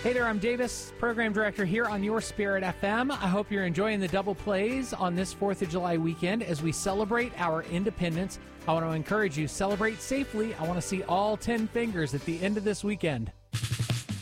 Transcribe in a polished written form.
Hey there, I'm Davis, program director here on Your Spirit FM. I hope you're enjoying the double plays on this 4th of July weekend as we celebrate our independence. I want to encourage you, celebrate safely. I want to see all 10 fingers at the end of this weekend.